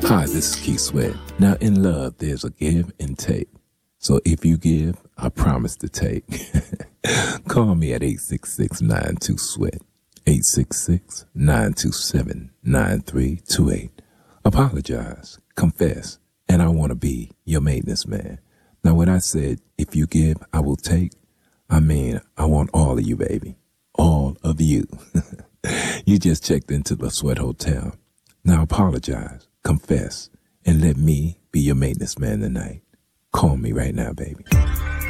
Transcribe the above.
Hi, this is Keith Sweat. Now, in love, there's a give and take. So if you give, I promise to take. Call me at 866-92-SWEAT, 866-927-9328. Apologize, confess, and I want to be your maintenance man. Now, when I said, if you give, I will take, I mean, I want all of you, baby. All of you. You just checked into the Sweat Hotel. Now apologize, confess, and let me be your maintenance man tonight. Call me right now, baby.